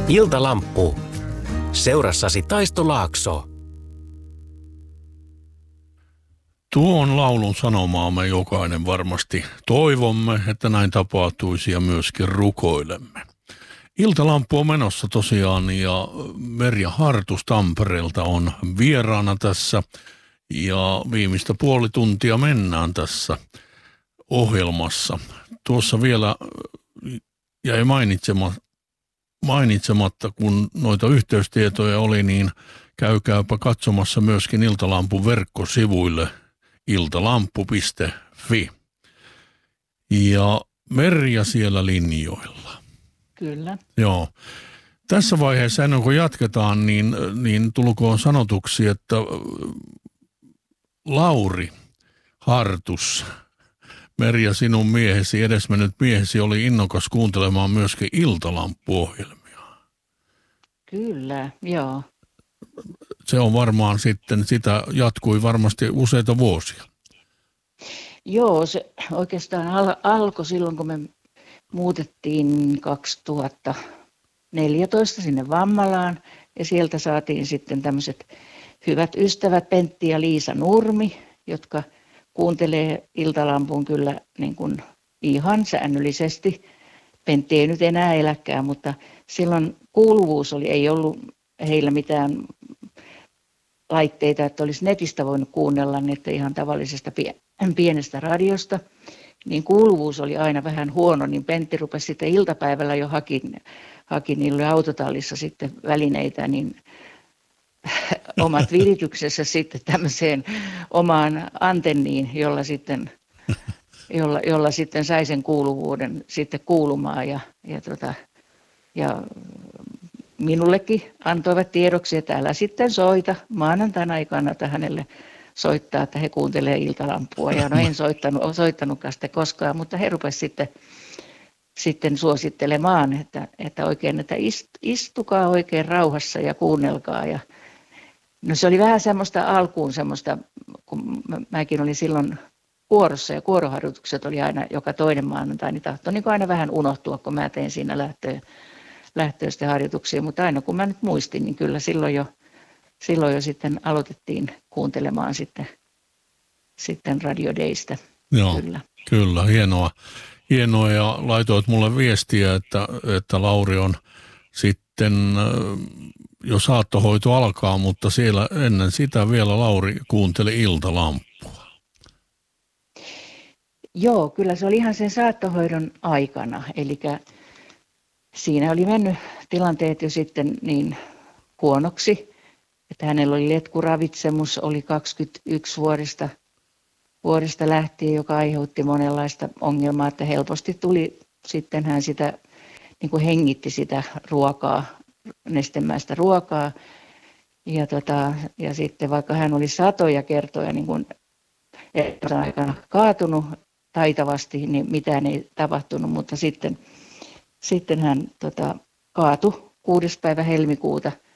Iltalamppu. Seurassasi Taisto Laakso. Tuon laulun sanomaa me jokainen varmasti toivomme, että näin tapahtuisi ja myöskin rukoilemme. Iltalamppu on menossa tosiaan ja Merja Hartus Tampereelta on vieraana tässä ja viimeistä puoli tuntia mennään tässä ohjelmassa. Tuossa vielä jäi mainitsematta, kun noita yhteystietoja oli, niin käykääpä katsomassa myöskin Iltalampun verkkosivuille iltalampu.fi. Ja Merja siellä linjoilla. Kyllä. Joo. Tässä vaiheessa ennen kuin jatketaan, niin tulkoon sanotuksi, että Lauri Hartus, Merja, sinun miehesi, edesmennyt miehesi, oli innokas kuuntelemaan myöskin Iltalampu-ohjelmia. Kyllä, joo. Se on varmaan sitten, sitä jatkui varmasti useita vuosia. Joo, se oikeastaan alkoi silloin, kun me muutettiin 2014 sinne Vammalaan ja sieltä saatiin sitten tämmöiset hyvät ystävät Pentti ja Liisa Nurmi, jotka kuuntelee Iltalampun kyllä niin kuin ihan säännöllisesti. Pentti ei nyt enää eläkään, mutta silloin kuuluvuus ei ollut heillä mitään laitteita, että olisi netistä voinut kuunnella, niin että ihan tavallisesta pienestä radiosta, niin kuuluvuus oli aina vähän huono, niin Pentti rupesi sitten iltapäivällä jo haki niille autotallissa sitten välineitä, niin omat virityksessä sitten tämmöiseen omaan antenniin, jolla sitten sai sen kuuluvuuden sitten kuulumaan ja minullekin antoivat tiedoksi, että älä sitten soita. Maanantaina ei kannata hänelle soittaa, että he kuuntelee Iltalampua. Ja no en soittanutkaan sitä koskaan, mutta he rupesivat sitten suosittelemaan, että oikein, että istukaa oikein rauhassa ja kuunnelkaa. Ja no se oli vähän alkuun semmoista, kun mäkin olin silloin kuorossa ja kuoroharjoitukset oli aina joka toinen maanantai, niin tahtoi niin aina vähän unohtua, kun mä tein siinä lähtöistä harjoituksia, mutta aina kun mä nyt muistin, niin kyllä silloin jo sitten kuuntelemaan sitten Radio Daystä. Joo, kyllä hienoa ja laitoit mulle viestiä, että Lauri on sitten jo saattohoito alkaa, mutta siellä ennen sitä vielä Lauri kuunteli Iltalampua. Joo, kyllä se oli ihan sen saattohoidon aikana, eli siinä oli mennyt tilanteet jo sitten niin huonoksi, että hänellä oli letkuravitsemus, oli 21 vuodesta lähtien, joka aiheutti monenlaista ongelmaa, että helposti tuli sitten hän sitä, niin kuin hengitti sitä ruokaa, nestemäistä ruokaa. Ja sitten vaikka hän oli satoja kertoja niin kuin aikana kaatunut taitavasti, niin mitään ei tapahtunut, mutta sitten hän kaatui 6. päivä helmikuuta